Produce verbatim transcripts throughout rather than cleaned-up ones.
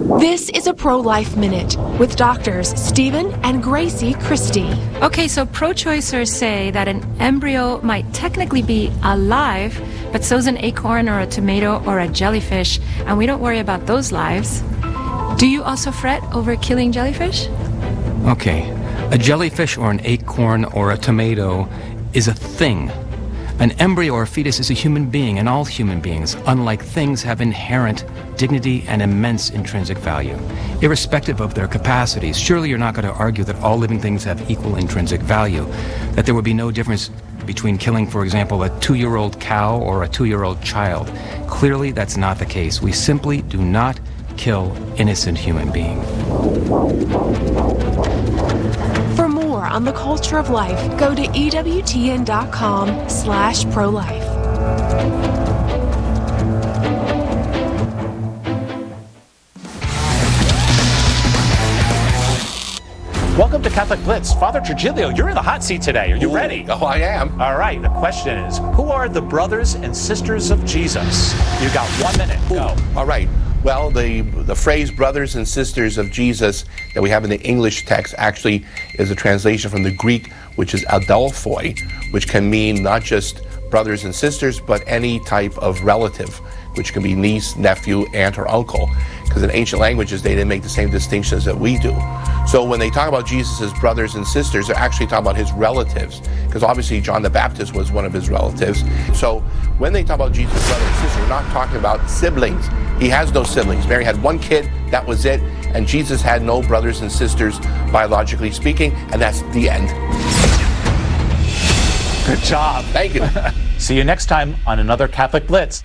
This is a Pro-Life Minute with doctors Stephen and Gracie Christie. Okay, so pro-choicers say that an embryo might technically be alive, but so's an acorn or a tomato or a jellyfish, and we don't worry about those lives. Do you also fret over killing jellyfish? Okay, a jellyfish or an acorn or a tomato is a thing. An embryo or fetus is a human being, and all human beings, unlike things, have inherent dignity and immense intrinsic value, irrespective of their capacities. Surely you're not going to argue that all living things have equal intrinsic value, that there would be no difference between killing, for example, a two-year-old cow or a two-year-old child. Clearly, that's not the case. We simply do not kill innocent human beings. For more on the culture of life, go to E W T N dot com slash pro-life. Welcome to Catholic Blitz. Father Trigilio, you're in the hot seat today. Are you Ooh, ready? Oh, I am. All right, the question is, who are the brothers and sisters of Jesus? You got one minute. Go. All right. Well, the the phrase brothers and sisters of Jesus that we have in the English text actually is a translation from the Greek, which is adelphoi, which can mean not just brothers and sisters, but any type of relative, which can be niece, nephew, aunt, or uncle. Because in ancient languages, they didn't make the same distinctions that we do. So when they talk about Jesus' brothers and sisters, they're actually talking about his relatives. Because obviously John the Baptist was one of his relatives. So when they talk about Jesus' brothers and sisters, we're not talking about siblings. He has no siblings. Mary had one kid, that was it. And Jesus had no brothers and sisters, biologically speaking, and that's the end. Good job. Thank you. See you next time on another Catholic Blitz.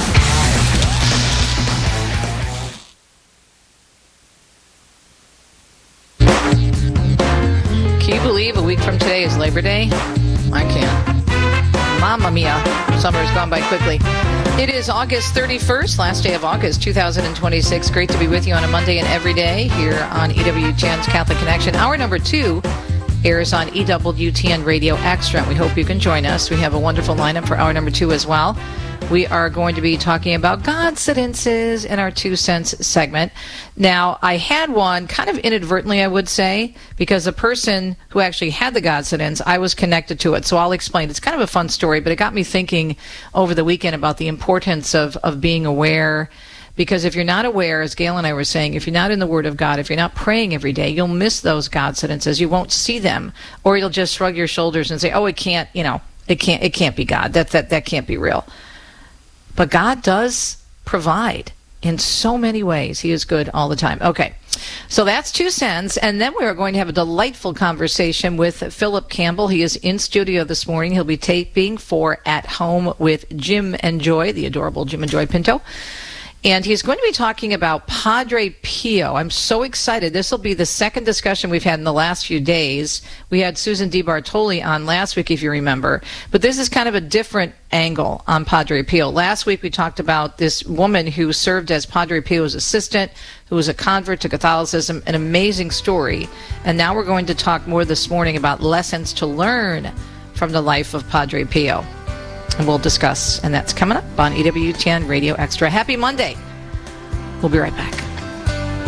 Can you believe a week from today is Labor Day? I can't. Mamma mia. Summer has gone by quickly. It is August thirty-first, last day of August two thousand twenty-six. Great to be with you on a Monday and every day here on E W T N's Catholic Connection. Hour number two airs on E W T N Radio Extra. We hope you can join us. We have a wonderful lineup for hour number two as well. We are going to be talking about coincidences in our Two Cents segment. Now, I had one kind of inadvertently, I would say, because the person who actually had the coincidence, I was connected to it. So I'll explain. It's kind of a fun story, but it got me thinking over the weekend about the importance of, of being aware. Because if you're not aware, as Gail and I were saying, if you're not in the Word of God, if you're not praying every day, you'll miss those coincidences. You won't see them, or you'll just shrug your shoulders and say, "Oh, it can't, you know, it can't, it can't be God. That that that can't be real." But God does provide in so many ways. He is good all the time. Okay, so that's Two Cents, and then we are going to have a delightful conversation with Philip Campbell. He is in studio this morning. He'll be taping for At Home with Jim and Joy, the adorable Jim and Joy Pinto. And he's going to be talking about Padre Pio. I'm so excited. This will be the second discussion we've had in the last few days. We had Susan DiBartoli on last week, if you remember. But this is kind of a different angle on Padre Pio. Last week we talked about this woman who served as Padre Pio's assistant, who was a convert to Catholicism, an amazing story. And now we're going to talk more this morning about lessons to learn from the life of Padre Pio. And we'll discuss, and that's coming up on E W T N Radio Extra. Happy Monday. We'll be right back.